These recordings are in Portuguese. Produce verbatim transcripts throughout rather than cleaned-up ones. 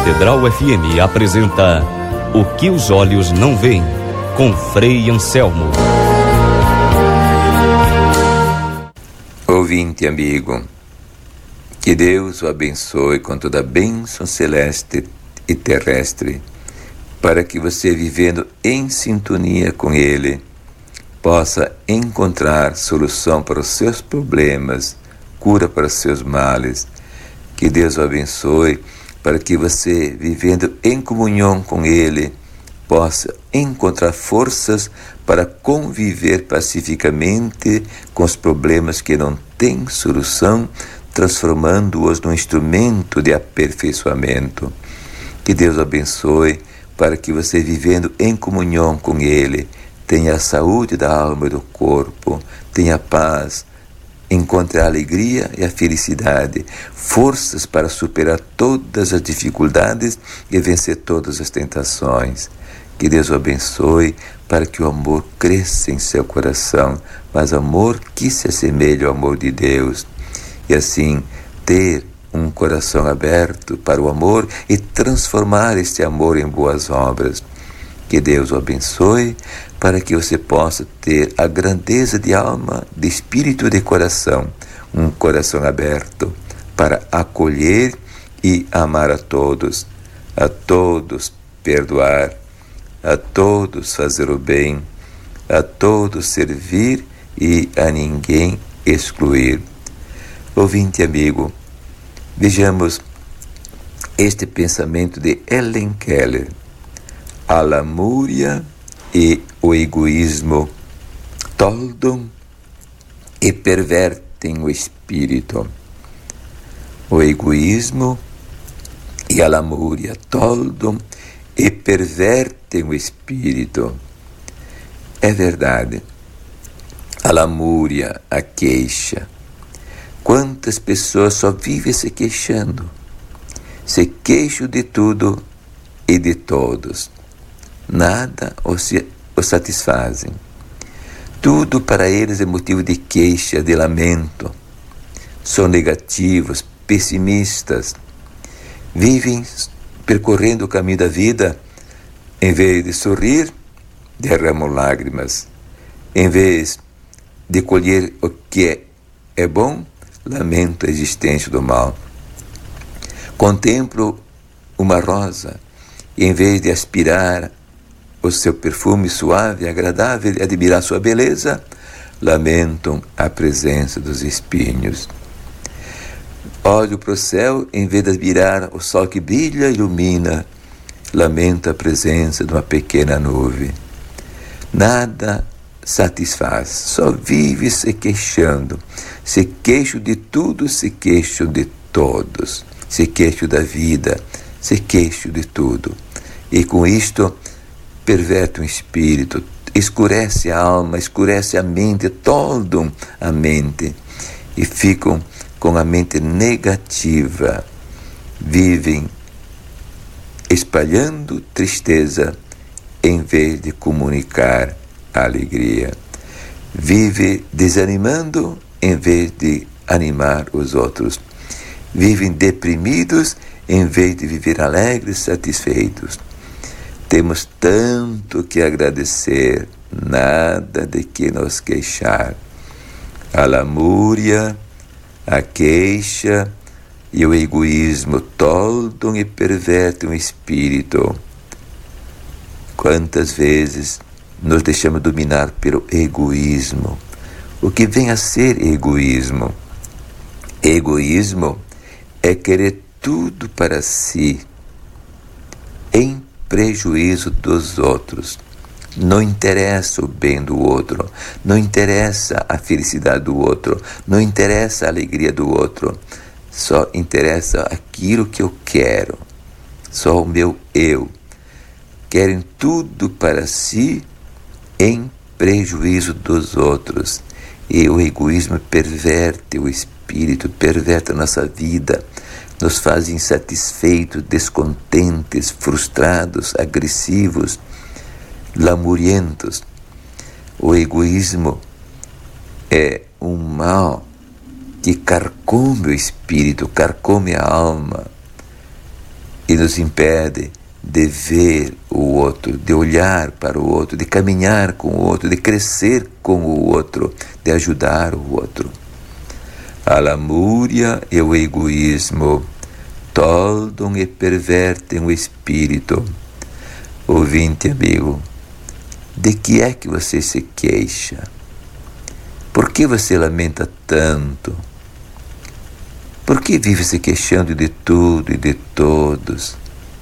Catedral F M apresenta O que os olhos não veem, com Frei Anselmo. Ouvinte amigo, que Deus o abençoe com toda a bênção celeste e terrestre, para que você, vivendo em sintonia com Ele, possa encontrar solução para os seus problemas, cura para os seus males. Que Deus o abençoe para que você, vivendo em comunhão com Ele, possa encontrar forças para conviver pacificamente com os problemas que não têm solução, transformando-os num instrumento de aperfeiçoamento. Que Deus o abençoe para que você, vivendo em comunhão com Ele, tenha a saúde da alma e do corpo, tenha paz, encontre a alegria e a felicidade, forças para superar todas as dificuldades e vencer todas as tentações. Que Deus o abençoe para que o amor cresça em seu coração, mas amor que se assemelhe ao amor de Deus, e assim ter um coração aberto para o amor e transformar este amor em boas obras. Que Deus o abençoe para que você possa ter a grandeza de alma, de espírito e de coração, um coração aberto para acolher e amar a todos, a todos perdoar, a todos fazer o bem, a todos servir e a ninguém excluir. Ouvinte amigo, vejamos este pensamento de Helen Keller. A lamúria e o egoísmo toldam e pervertem o espírito. O egoísmo e a lamúria toldam e pervertem o espírito. É verdade. A lamúria, a queixa. Quantas pessoas só vivem se queixando? Se queixam de tudo e de todos. Nada os, os satisfazem. Tudo para eles é motivo de queixa, de lamento. São negativos, pessimistas. Vivem percorrendo o caminho da vida, em vez de sorrir, derramam lágrimas. Em vez de colher o que é, é bom, lamento a existência do mal. Contemplo uma rosa, e em vez de aspirar o seu perfume suave e agradável e admirar sua beleza, lamentam a presença dos espinhos. Olho para o céu, em vez de admirar o sol que brilha e ilumina, lamento a presença de uma pequena nuvem. Nada satisfaz, só vive se queixando. Se queixam de tudo, se queixam de todos. Se queixam da vida, se queixam de tudo. E com isto, perverte o espírito, escurece a alma, escurece a mente, toldam a mente e ficam com a mente negativa. Vivem espalhando tristeza em vez de comunicar a alegria. Vive desanimando em vez de animar os outros. Vivem deprimidos em vez de viver alegres, satisfeitos. Temos tanto que agradecer, nada de que nos queixar. A lamúria, a queixa e o egoísmo toldam e pervertem o espírito. Quantas vezes nos deixamos dominar pelo egoísmo? O que vem a ser egoísmo? Egoísmo é querer tudo para si, em prejuízo dos outros. Não interessa o bem do outro, não interessa a felicidade do outro, não interessa a alegria do outro, só interessa aquilo que eu quero, só o meu eu. Querem tudo para si em prejuízo dos outros. E o egoísmo perverte o espírito, perverte a nossa vida, nos faz insatisfeitos, descontentes, frustrados, agressivos, lamurientos. O egoísmo é um mal que carcome o espírito, carcome a alma. e nos impede de ver o outro, de olhar para o outro, de caminhar com o outro, de crescer com o outro, de ajudar o outro. A lamúria e o egoísmo toldam e pervertem o espírito. Ouvinte amigo, de que é que você se queixa? Por que você lamenta tanto? Por que vive se queixando de tudo e de todos?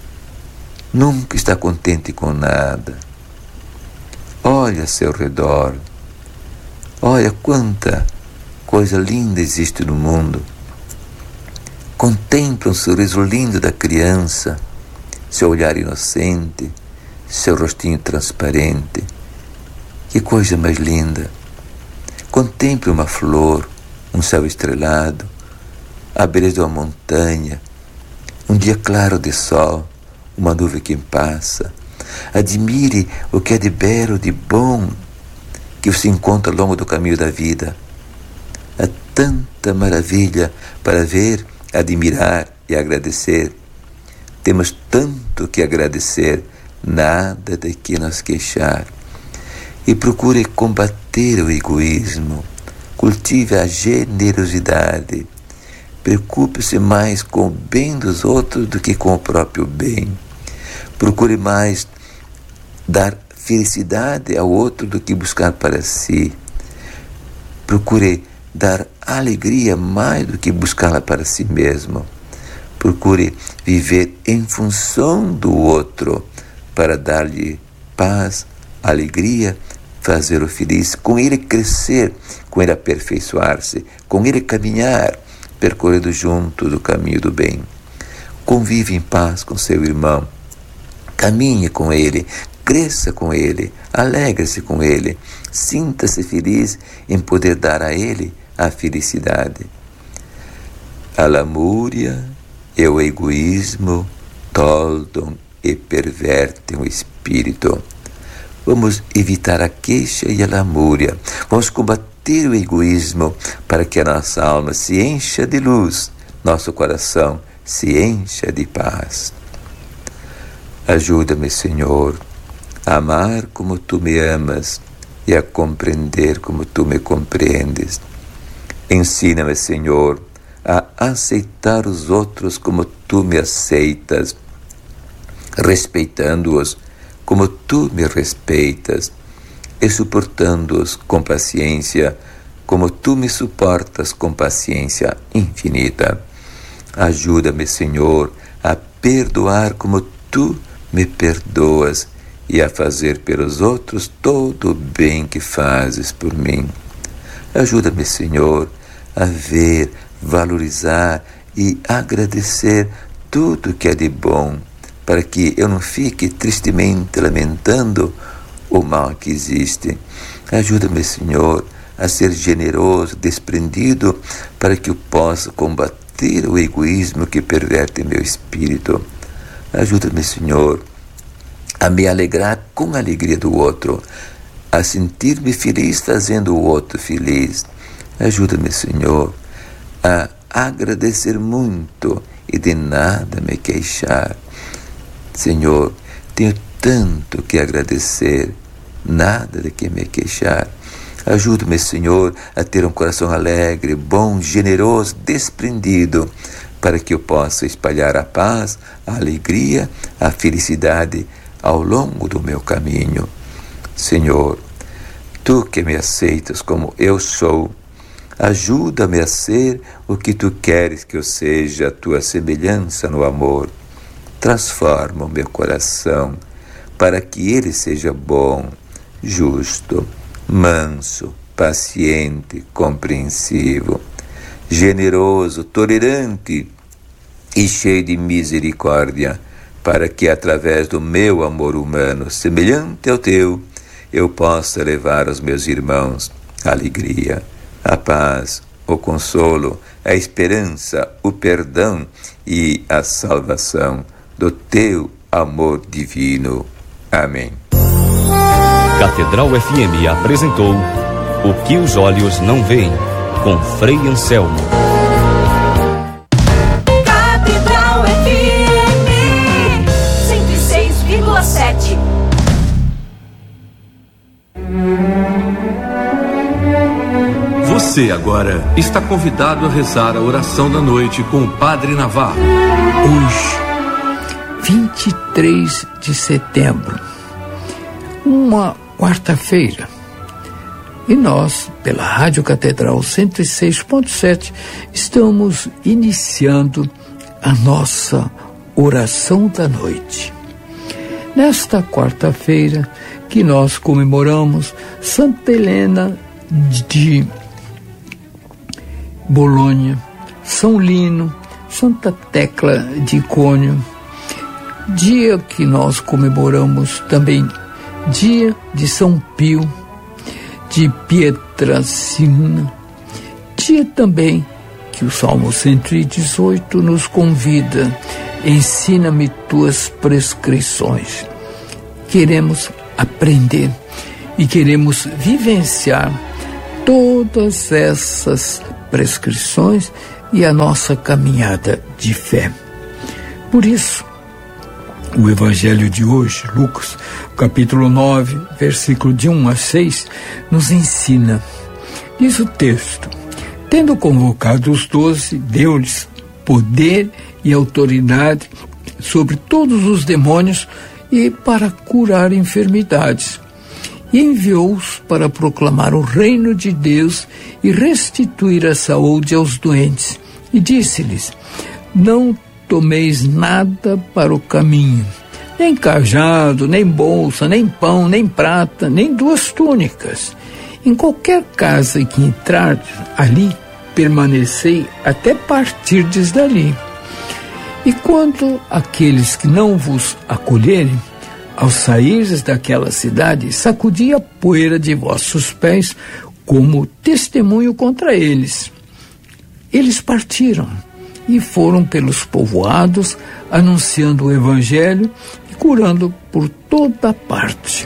Nunca está contente com nada. Olha a seu redor. Olha quanta coisa linda existe no mundo. Contempla o sorriso lindo da criança, seu olhar inocente, seu rostinho transparente. Que coisa mais linda. Contemple uma flor, um céu estrelado, a beleza de uma montanha, um dia claro de sol, uma nuvem que passa. Admire o que é de belo, de bom, que você encontra ao longo do caminho da vida. Há tanta maravilha para ver, admirar e agradecer. Temos tanto que agradecer, nada de que nos queixar. E procure combater o egoísmo, cultive a generosidade. Preocupe-se mais com o bem dos outros do que com o próprio bem. Procure mais dar felicidade ao outro do que buscar para si. Procure dar alegria mais do que buscá-la para si mesmo. Procure viver em função do outro para dar-lhe paz, alegria, fazê-lo feliz, com ele crescer, com ele aperfeiçoar-se, com ele caminhar, percorrendo junto do caminho do bem. Convive em paz com seu irmão, caminhe com ele, cresça com ele, alegre-se com ele, sinta-se feliz em poder dar a ele a felicidade. A lamúria e o egoísmo toldam e pervertem o espírito. Vamos evitar a queixa e a lamúria. Vamos combater o egoísmo para que a nossa alma se encha de luz, nosso coração se encha de paz. Ajuda-me, Senhor, a amar como Tu me amas e a compreender como Tu me compreendes. Ensina-me, Senhor, a aceitar os outros como Tu me aceitas, respeitando-os como Tu me respeitas e suportando-os com paciência, como Tu me suportas com paciência infinita. Ajuda-me, Senhor, a perdoar como Tu me perdoas e a fazer pelos outros todo o bem que fazes por mim. Ajuda-me, Senhor, a ver, valorizar e agradecer tudo que é de bom, para que eu não fique tristemente lamentando o mal que existe. Ajuda-me, Senhor, a ser generoso, desprendido, para que eu possa combater o egoísmo que perverte meu espírito. Ajuda-me, Senhor, a me alegrar com a alegria do outro, a sentir-me feliz fazendo o outro feliz. Ajuda-me, Senhor, a agradecer muito e de nada me queixar. Senhor, tenho tanto que agradecer, nada de que me queixar. Ajuda-me, Senhor, a ter um coração alegre, bom, generoso, desprendido, para que eu possa espalhar a paz, a alegria, a felicidade ao longo do meu caminho. Senhor, Tu que me aceitas como eu sou, ajuda-me a ser o que Tu queres que eu seja, a Tua semelhança no amor. Transforma o meu coração para que ele seja bom, justo, manso, paciente, compreensivo, generoso, tolerante e cheio de misericórdia, para que através do meu amor humano, semelhante ao Teu, eu possa levar aos meus irmãos a alegria, a paz, o consolo, a esperança, o perdão e a salvação do Teu amor divino. Amém. Catedral F M apresentou O que os olhos não veem, com Frei Anselmo. Catedral F M Você agora está convidado a rezar a oração da noite com o Padre Navarro. Hoje, vinte e três de setembro, uma quarta-feira, e nós, pela Rádio Catedral cento e seis ponto sete, estamos iniciando a nossa oração da noite. Nesta quarta-feira que nós comemoramos Santa Helena de Bolonha, São Lino, Santa Tecla de Icônio, dia que nós comemoramos também dia de São Pio, de Pietracina, dia também que o Salmo cento e dezoito nos convida: ensina-me tuas prescrições. Queremos aprender e queremos vivenciar todas essas prescrições e a nossa caminhada de fé. Por isso, o Evangelho de hoje, Lucas, capítulo nove, versículo de um a seis, nos ensina. Diz o texto: tendo convocado os doze, deu-lhes poder e autoridade sobre todos os demônios e para curar enfermidades. E enviou-os para proclamar o reino de Deus e restituir a saúde aos doentes. E disse-lhes: não tomeis nada para o caminho, nem cajado, nem bolsa, nem pão, nem prata, nem duas túnicas. Em qualquer casa em que entrardes, ali permanecei até partirdes dali. E quanto àqueles que não vos acolherem, ao sairdes daquela cidade, sacudi a poeira de vossos pés como testemunho contra eles. Eles partiram e foram pelos povoados, anunciando o Evangelho e curando por toda parte.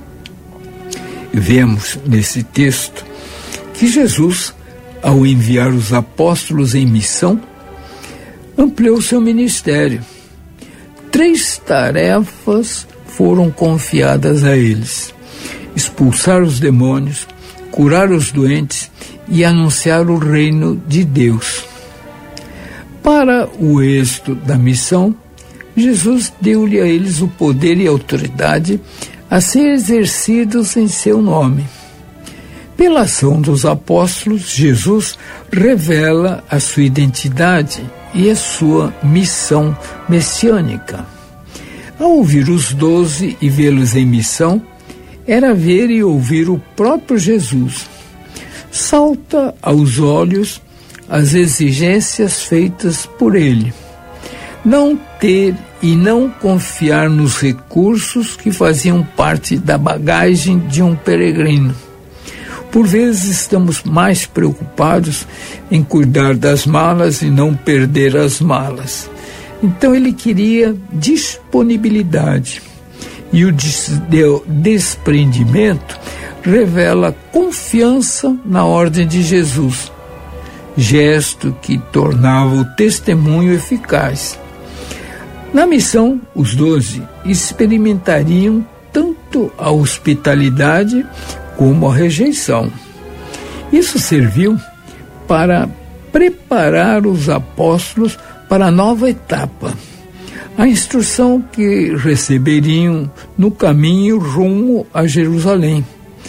Vemos nesse texto que Jesus, ao enviar os apóstolos em missão, ampliou seu ministério. Três tarefas foram confiadas a eles: expulsar os demônios, curar os doentes e anunciar o reino de Deus. Para o êxito da missão, Jesus deu-lhe a eles o poder e a autoridade a ser exercidos em seu nome. Pela ação dos apóstolos, Jesus revela a sua identidade e a sua missão messiânica. Ao ouvir os doze e vê-los em missão, era ver e ouvir o próprio Jesus. Salta aos olhos as exigências feitas por ele: não ter e não confiar nos recursos que faziam parte da bagagem de um peregrino. Por vezes estamos mais preocupados em cuidar das malas e não perder as malas. Então ele queria disponibilidade. E o desprendimento revela confiança na ordem de Jesus, gesto que tornava o testemunho eficaz. Na missão, os doze experimentariam tanto a hospitalidade como a rejeição. Isso serviu para preparar os apóstolos para a nova etapa, a instrução que receberiam no caminho rumo a Jerusalém,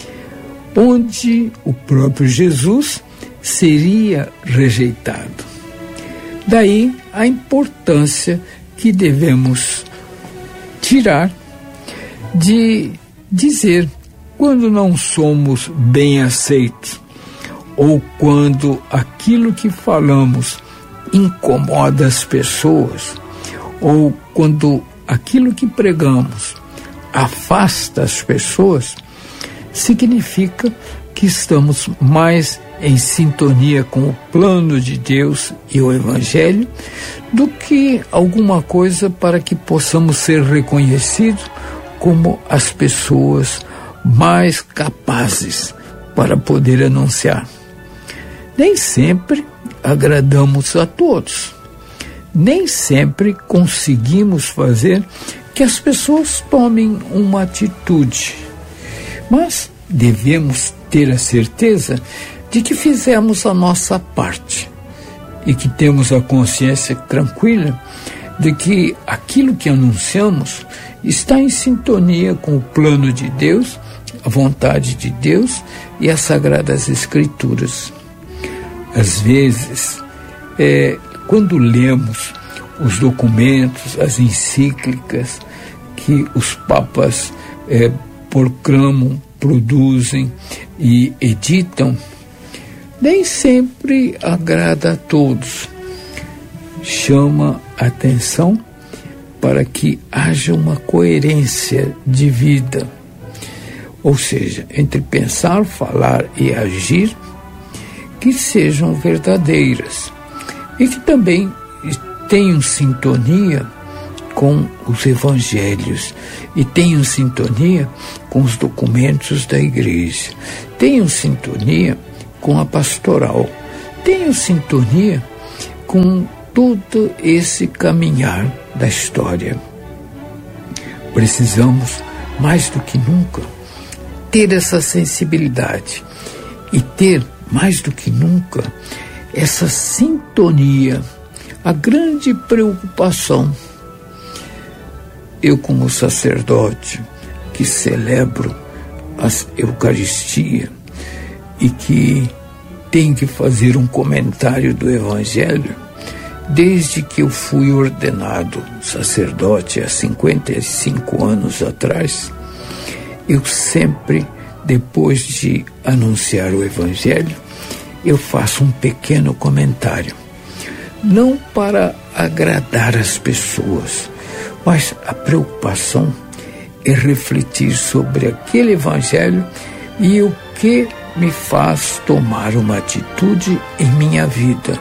onde o próprio Jesus seria rejeitado. Daí a importância que devemos tirar de dizer quando não somos bem aceitos, ou quando aquilo que falamos incomoda as pessoas, ou quando aquilo que pregamos afasta as pessoas, significa que estamos mais em sintonia com o plano de Deus e o Evangelho do que alguma coisa para que possamos ser reconhecidos como as pessoas mais capazes para poder anunciar. Nem sempre agradamos a todos. Nem sempre conseguimos fazer que as pessoas tomem uma atitude. Mas devemos ter a certeza de que fizemos a nossa parte e que temos a consciência tranquila de que aquilo que anunciamos está em sintonia com o plano de Deus, a vontade de Deus e as Sagradas Escrituras. Às vezes, é, quando lemos os documentos, as encíclicas que os papas é, proclamam, produzem e editam, nem sempre agrada a todos. Chama a atenção para que haja uma coerência de vida, ou seja, entre pensar, falar e agir, que sejam verdadeiras e que também tenham sintonia com os evangelhos e tenham sintonia com os documentos da igreja, tenham sintonia com a pastoral, tenham sintonia com todo esse caminhar da história. Precisamos, mais do que nunca, ter essa sensibilidade e ter, mais do que nunca, essa sintonia, a grande preocupação. Eu, como sacerdote que celebro a Eucaristia e que tenho que fazer um comentário do Evangelho, desde que eu fui ordenado sacerdote há cinquenta e cinco anos atrás, eu sempre, depois de anunciar o Evangelho, eu faço um pequeno comentário. Não para agradar as pessoas, mas a preocupação é refletir sobre aquele Evangelho e o que me faz tomar uma atitude em minha vida.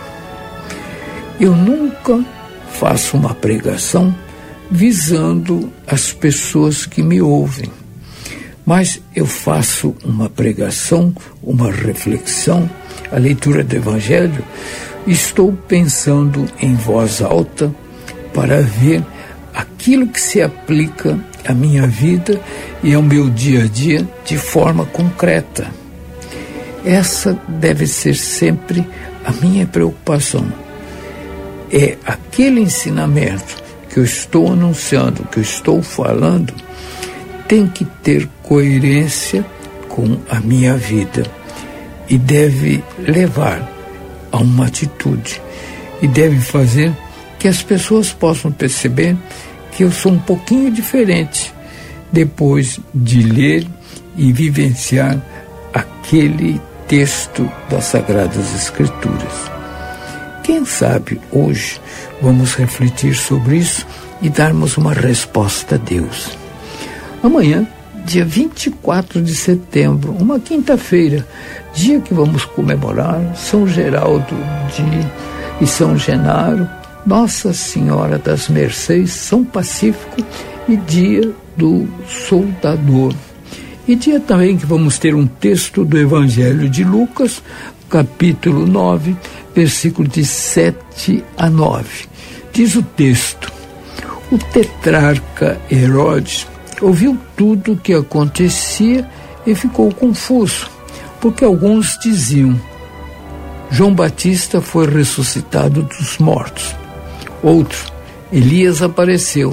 Eu nunca faço uma pregação visando as pessoas que me ouvem, mas eu faço uma pregação, uma reflexão, a leitura do Evangelho, estou pensando em voz alta para ver aquilo que se aplica à minha vida e ao meu dia a dia de forma concreta. Essa deve ser sempre a minha preocupação. É aquele ensinamento que eu estou anunciando, que eu estou falando, tem que ter coerência com a minha vida e deve levar a uma atitude e deve fazer que as pessoas possam perceber que eu sou um pouquinho diferente depois de ler e vivenciar aquele texto das Sagradas Escrituras. Quem sabe hoje vamos refletir sobre isso e darmos uma resposta a Deus. Amanhã, dia vinte e quatro de setembro, uma quinta-feira, dia que vamos comemorar São Geraldo de, e São Genaro, Nossa Senhora das Mercês, São Pacífico e dia do Soldador. E dia também que vamos ter um texto do Evangelho de Lucas, capítulo nove, versículo de sete a nove. Diz o texto: o tetrarca Herodes ouviu tudo o que acontecia e ficou confuso, porque alguns diziam: João Batista foi ressuscitado dos mortos. Outros: Elias apareceu.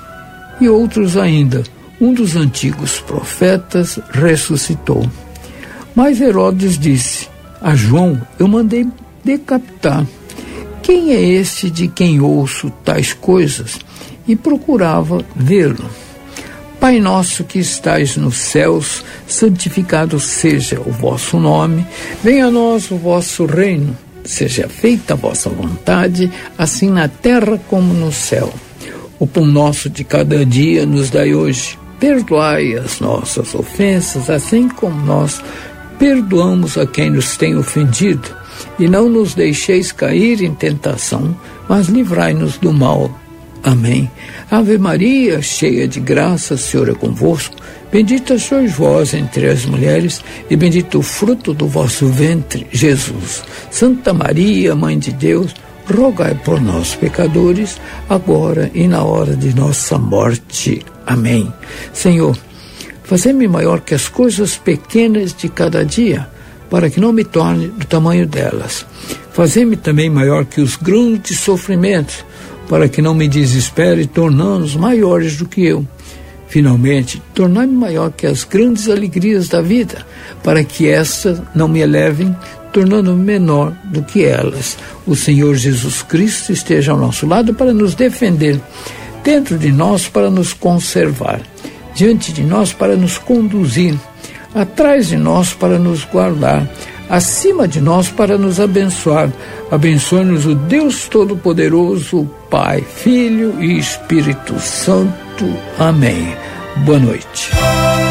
E outros ainda: um dos antigos profetas ressuscitou. Mas Herodes disse: a João eu mandei decapitar. Quem é este de quem ouço tais coisas? E procurava vê-lo. Pai nosso que estais nos céus, santificado seja o vosso nome, venha a nós o vosso reino, seja feita a vossa vontade, assim na terra como no céu. O pão nosso de cada dia nos dai hoje. Perdoai as nossas ofensas, assim como nós perdoamos a quem nos tem ofendido. E não nos deixeis cair em tentação, mas livrai-nos do mal. Amém. Ave Maria, cheia de graça, o Senhor é convosco. Bendita sois vós entre as mulheres, e bendito o fruto do vosso ventre, Jesus. Santa Maria, Mãe de Deus, rogai por nós, pecadores, agora e na hora de nossa morte. Amém. Senhor, fazei-me maior que as coisas pequenas de cada dia, para que não me torne do tamanho delas. Fazei-me também maior que os grandes sofrimentos, para que não me desespere, tornando-os maiores do que eu. Finalmente, tornai-me maior que as grandes alegrias da vida, para que estas não me elevem, tornando-me menor do que elas. O Senhor Jesus Cristo esteja ao nosso lado para nos defender, dentro de nós para nos conservar, diante de nós para nos conduzir, atrás de nós para nos guardar, acima de nós para nos abençoar. Abençoe-nos o Deus Todo-Poderoso, Pai, Filho e Espírito Santo. Amém. Boa noite.